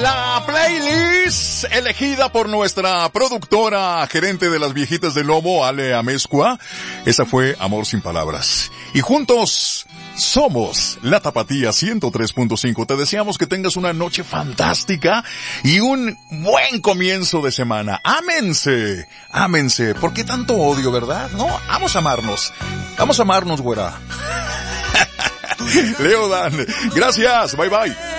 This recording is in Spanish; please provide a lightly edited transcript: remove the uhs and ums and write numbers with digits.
La playlist elegida por nuestra productora, gerente de las viejitas del lobo, Ale Amezcua. Esa fue Amor sin palabras. Y juntos somos la Tapatía 103.5. Te deseamos que tengas una noche fantástica y un buen comienzo de semana. Ámense, ámense. ¿Por qué tanto odio, verdad? No, vamos a amarnos. Vamos a amarnos, güera. Leo Dan, gracias, bye bye.